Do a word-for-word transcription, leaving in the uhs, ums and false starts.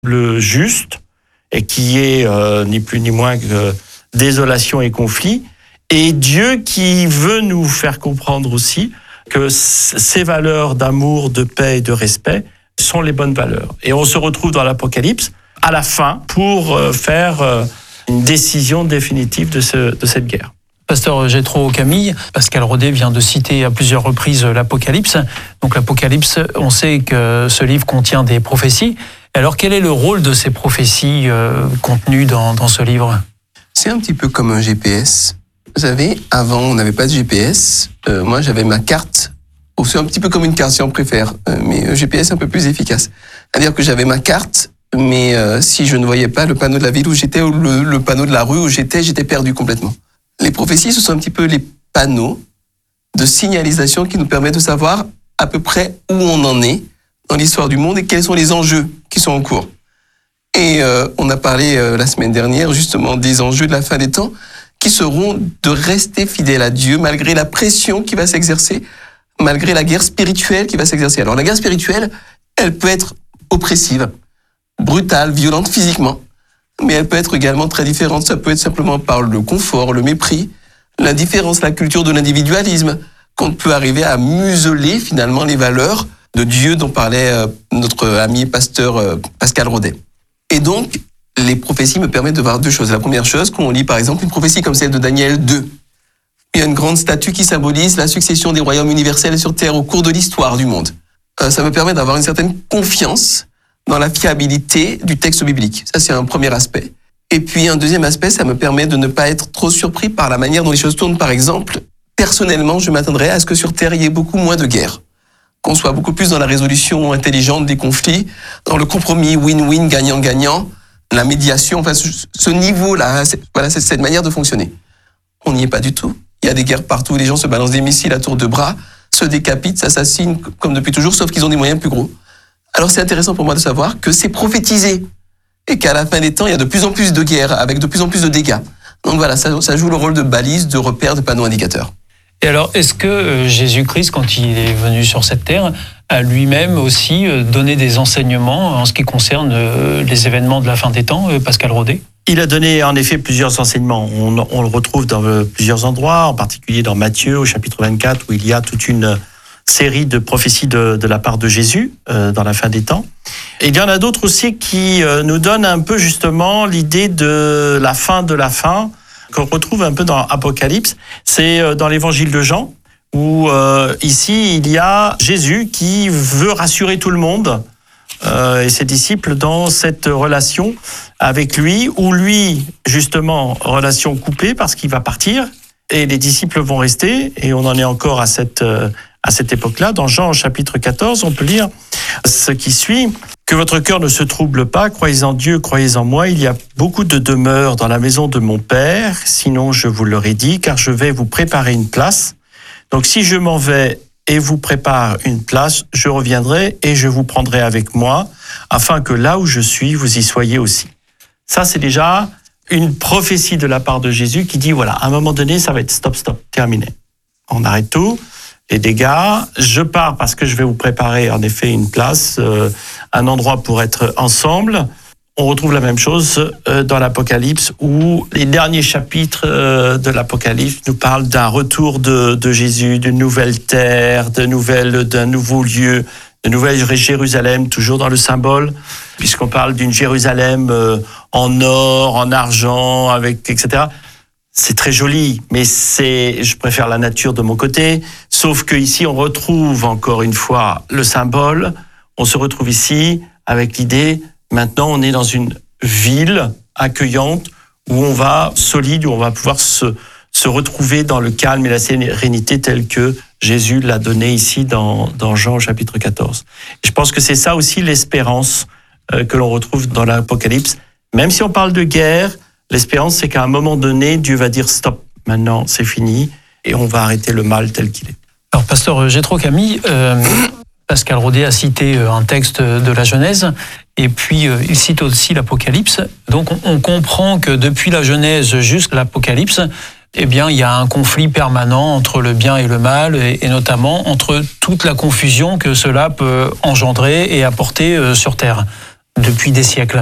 le juste, et qui est euh, ni plus ni moins que désolation et conflit, et Dieu qui veut nous faire comprendre aussi que ces valeurs d'amour, de paix et de respect sont les bonnes valeurs. Et on se retrouve dans l'Apocalypse à la fin pour euh, faire euh, une décision définitive de, ce, de cette guerre. Pasteur Jétro Camille, Pascal Rodet vient de citer à plusieurs reprises l'Apocalypse. Donc l'Apocalypse, on sait que ce livre contient des prophéties. Alors quel est le rôle de ces prophéties euh, contenues dans, dans ce livre ? C'est un petit peu comme un G P S. Vous savez, avant on n'avait pas de G P S. Euh, moi j'avais ma carte. Ou c'est un petit peu comme une carte si on préfère. Euh, mais un G P S est un peu plus efficace. C'est-à-dire que j'avais ma carte, mais euh, si je ne voyais pas le panneau de la ville où j'étais ou le, le panneau de la rue où j'étais, j'étais perdu complètement. Les prophéties, ce sont un petit peu les panneaux de signalisation qui nous permettent de savoir à peu près où on en est dans l'histoire du monde et quels sont les enjeux qui sont en cours. Et euh, on a parlé euh, la semaine dernière justement des enjeux de la fin des temps qui seront de rester fidèles à Dieu malgré la pression qui va s'exercer, malgré la guerre spirituelle qui va s'exercer. Alors la guerre spirituelle, elle peut être oppressive, brutale, violente physiquement, mais elle peut être également très différente. Ça peut être simplement par le confort, le mépris, l'indifférence, la culture de l'individualisme, qu'on peut arriver à museler finalement les valeurs de Dieu dont parlait euh, notre ami pasteur euh, Pascal Rodet. Et donc, les prophéties me permettent de voir deux choses. La première chose, quand on lit par exemple une prophétie comme celle de Daniel deux, il y a une grande statue qui symbolise la succession des royaumes universels sur Terre au cours de l'histoire du monde. Euh, ça me permet d'avoir une certaine confiance dans la fiabilité du texte biblique. Ça, c'est un premier aspect. Et puis, un deuxième aspect, ça me permet de ne pas être trop surpris par la manière dont les choses tournent. Par exemple, personnellement, je m'attendrais à ce que sur Terre, il y ait beaucoup moins de guerres. Qu'on soit beaucoup plus dans la résolution intelligente des conflits, dans le compromis win-win, gagnant-gagnant, la médiation, enfin, ce niveau-là, c'est, voilà, c'est cette manière de fonctionner. On n'y est pas du tout. Il y a des guerres partout, les gens se balancent des missiles à tour de bras, se décapitent, s'assassinent, comme depuis toujours, sauf qu'ils ont des moyens plus gros. Alors c'est intéressant pour moi de savoir que c'est prophétisé et qu'à la fin des temps, il y a de plus en plus de guerres avec de plus en plus de dégâts. Donc voilà, ça, ça joue le rôle de balise, de repère, de panneau indicateur. Et alors, est-ce que Jésus-Christ, quand il est venu sur cette terre, a lui-même aussi donné des enseignements en ce qui concerne les événements de la fin des temps, Pascal Rodet ? Il a donné en effet plusieurs enseignements. On, on le retrouve dans plusieurs endroits, en particulier dans Matthieu au chapitre vingt-quatre, où il y a toute une série de prophéties de, de la part de Jésus euh, dans la fin des temps. Et il y en a d'autres aussi qui euh, nous donnent un peu justement l'idée de la fin de la fin, qu'on retrouve un peu dans Apocalypse. C'est euh, dans l'évangile de Jean, où euh, ici il y a Jésus qui veut rassurer tout le monde euh, et ses disciples dans cette relation avec lui, où lui, justement, relation coupée parce qu'il va partir, et les disciples vont rester, et on en est encore à cette... Euh, À cette époque-là, dans Jean chapitre quatorze, on peut lire ce qui suit. « Que votre cœur ne se trouble pas, croyez en Dieu, croyez en moi. Il y a beaucoup de demeures dans la maison de mon Père, sinon je vous l'aurais dit, car je vais vous préparer une place. Donc si je m'en vais et vous prépare une place, je reviendrai et je vous prendrai avec moi, afin que là où je suis, vous y soyez aussi. » Ça, c'est déjà une prophétie de la part de Jésus qui dit, voilà, à un moment donné, ça va être stop, stop, terminé. On arrête tout. Les dégâts, je pars parce que je vais vous préparer en effet une place, euh, un endroit pour être ensemble. On retrouve la même chose euh, dans l'Apocalypse, où les derniers chapitres euh, de l'Apocalypse nous parlent d'un retour de, de Jésus, d'une nouvelle terre, de nouvelles, d'un nouveau lieu, de nouvelle Jérusalem, toujours dans le symbole, puisqu'on parle d'une Jérusalem euh, en or, en argent, avec et cetera. C'est très joli, mais c'est, je préfère la nature de mon côté. Sauf que ici, on retrouve encore une fois le symbole. On se retrouve ici avec l'idée, maintenant, on est dans une ville accueillante où on va solide, où on va pouvoir se, se retrouver dans le calme et la sérénité telle que Jésus l'a donné ici dans, dans Jean chapitre quatorze. Et je pense que c'est ça aussi l'espérance euh, que l'on retrouve dans l'Apocalypse. Même si on parle de guerre, l'espérance, c'est qu'à un moment donné, Dieu va dire stop, maintenant c'est fini, et on va arrêter le mal tel qu'il est. Alors, pasteur Jétro Camille, euh, Pascal Rodet a cité un texte de la Genèse, et puis euh, il cite aussi l'Apocalypse. Donc on, on comprend que depuis la Genèse jusqu'à l'Apocalypse, eh bien, il y a un conflit permanent entre le bien et le mal, et, et notamment entre toute la confusion que cela peut engendrer et apporter euh, sur Terre. depuis des siècles.